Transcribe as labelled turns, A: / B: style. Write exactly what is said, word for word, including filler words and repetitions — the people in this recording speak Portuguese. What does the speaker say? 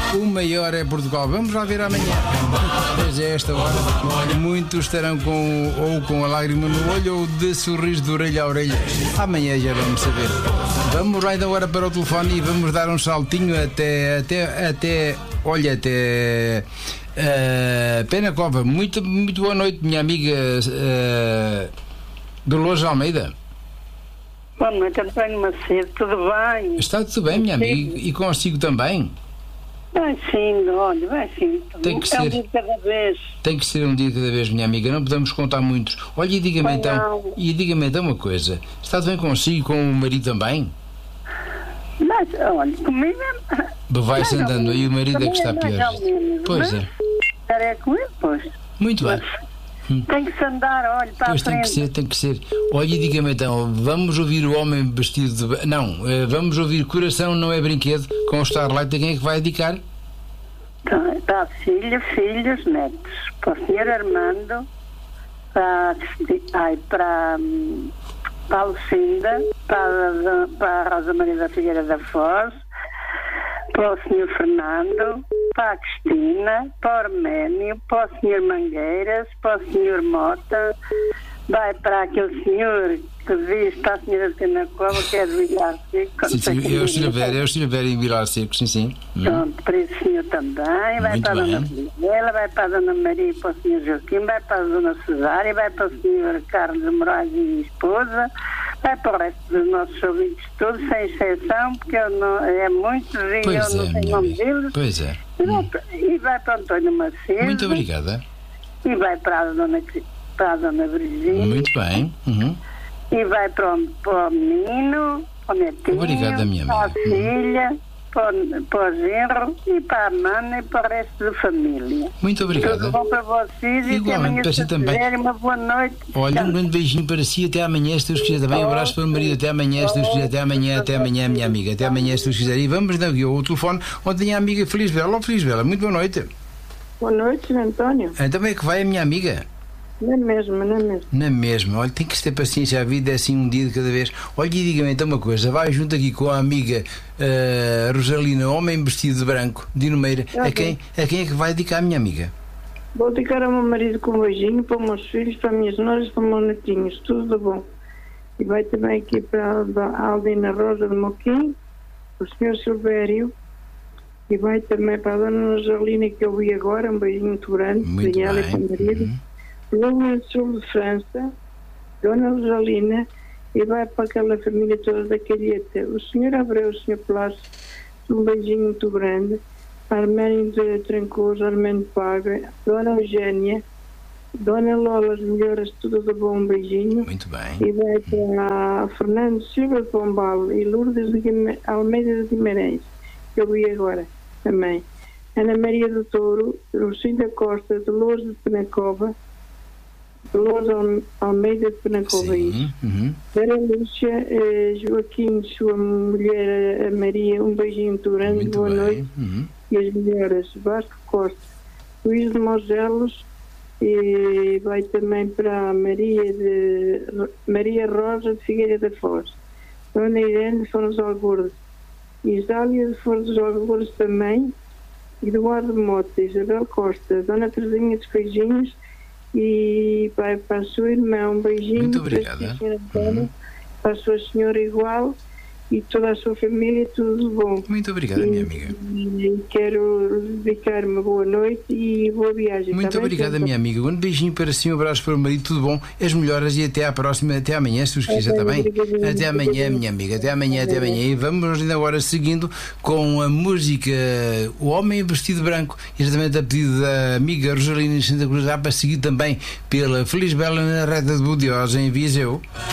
A: O maior é Portugal. Vamos lá ver amanhã. Desde esta hora, muitos estarão com, ou com a lágrima no olho ou de sorriso de orelha a orelha. Amanhã já vamos saber. Vamos lá então agora para o telefone e vamos dar um saltinho até, até, até, olha, até uh, Penacova. Muito, muito boa noite, minha amiga uh, Dolores Almeida.
B: Boa noite, António Macedo, tudo bem?
A: Está tudo bem, minha amiga, e consigo também?
B: Vai sim, olha, vai sim.
A: Tem que
B: é
A: ser.
B: um dia de cada vez.
A: Tem que ser um dia de cada vez, minha amiga, não podemos contar muitos. Olha, e diga-me
B: Bem,
A: então,
B: não.
A: e diga-me então uma coisa, está tudo bem consigo e com o marido também?
B: Mas, olha, comigo é...
A: Vai-se
B: mais ou
A: andando, e o marido é que está
B: também
A: pior.
B: mais ou menos,
A: Pois
B: mas
A: é,
B: é com ele, pois.
A: muito bem.
B: Tem que se andar, olha, para
A: Pois
B: a
A: tem
B: frente.
A: que ser, tem que ser. Olha, e diga-me então, vamos ouvir o homem vestido de... Não, eh, vamos ouvir Coração Não É Brinquedo com o Starlight. A quem é que vai dedicar?
B: Tá, Para a filha, filhos, netos. Para o senhor Armando, para, a Cristi- ai, para, hum, para a Lucinda, para, a- para a Rosa Maria da Figueira da Foz, para o senhor Fernando, para a Cristina, para o Arménio, para o senhor Mangueiras, para o senhor Mota, vai para aquele senhor que diz para a senhora de Penacova, que é do Vilar Seco.
A: Sim, sim, eu estive a ver, eu estive a ver em Vilar Seco, sim, sim. Hum.
B: Pronto, para esse senhor também, vai
A: Muito
B: para a Dona
A: bem.
B: Fidela, vai para a Dona Maria e para o senhor Joaquim, vai para a Dona Cesária, vai para o senhor Carlos de Moraes e esposa, vai para o resto dos nossos ouvintes todos, sem exceção, porque eu não, é muito e
A: Pois
B: eu não
A: é,
B: sei o
A: minha
B: nome
A: amiga.
B: deles.
A: Pois é.
B: E vai, para, e vai para o António Macedo.
A: Muito obrigada.
B: E vai para a Dona, Cri- para a Dona Virgínia.
A: Muito bem. Uhum.
B: E vai para o, para o menino, para o netinho,
A: Obrigada, minha
B: para a
A: amiga.
B: filha, para o, para o genro e para a mana e para o resto da família.
A: Muito obrigada.
B: Tudo bom para vocês e até
A: Igualmente,
B: amanhã
A: para si
B: se
A: também.
B: quiserem. Uma boa noite.
A: Olha, um grande beijinho para si, até amanhã, se Deus quiser também. Um abraço para o marido, até amanhã, se Deus quiser, até amanhã, até amanhã, minha amiga, até amanhã, se Deus quiser. E vamos dar aqui o telefone onde tem a amiga Feliz Bela. Olá, Feliz Bela, muito boa noite.
C: Boa noite, senhor António.
A: Então é que vai a minha amiga?
C: Não é mesmo, não é mesmo.
A: Na mesma, olha, tem que ter paciência, a vida é assim um dia de cada vez. Olha, e diga-me então uma coisa, vai junto aqui com a amiga eh, Rosalina, homem vestido de branco, de Numeira, a quem, a quem é que vai dedicar a minha amiga?
C: Vou dedicar ao meu marido com um beijinho, para os meus filhos, para as minhas noras, para os meus netinhos, tudo de bom. E vai também aqui para a Aldina Rosa de Moquim, o senhor Silvério, e vai também para a dona Rosalina, que eu vi agora, um beijinho muito grande,
A: Muito
C: para ela e
A: bem.
C: para o marido.
A: Uhum.
C: Logo do sul de França, dona Rosalina, e vai para aquela família toda da Calheta. O senhor Abreu, o senhor Plácio, um beijinho muito grande. Arménio de Trancoso, Arménio Paga, dona Eugénia, dona Lola, as melhoras, tudo de bom, um beijinho.
A: Muito bem.
C: E vai para Fernando Silva de Pombal e Lourdes de Guima- Almeida de Guimarães, que eu vi agora também. Ana Maria do Touro, Lucinda Costa, Dolores de Penacova, Dolores Al- Almeida de Penacova, isso.
A: Sim. Uhum.
C: Vera Lúcia, eh, Joaquim, sua mulher, a Maria, um beijinho muito grande,
A: Muito
C: boa
A: bem.
C: noite.
A: Uhum.
C: E as melhoras, Vasco Costa, Luís de Mogelos, e vai também para a Maria, de, Maria Rosa de Figueira da Foz, Dona Irene de Foros Algures, Isália de Foros Algures também, Eduardo Mota, Isabel Costa, Dona Teresinha dos Beijinhos, e vai para a sua irmã um beijinho.
A: Muito
C: para a
A: obrigada.
C: senhora Antônia, para a sua senhora igual e toda a sua família, tudo de bom.
A: Muito obrigada, minha amiga.
C: E quero dedicar uma boa noite e boa viagem.
A: Muito
C: tá bem,
A: obrigada,
C: senhor?
A: minha amiga. Um beijinho para si, um abraço para o marido, tudo bom, as melhoras e até à próxima, até amanhã, se os quiser, está bem? Até amanhã, minha amiga, até amanhã, até amanhã. E vamos ainda agora seguindo com a música O Homem Vestido Branco, exatamente a pedido da amiga Rosalina de Santa Cruz, já para seguir também pela Feliz Bela na reta de Budiosa, em Viseu.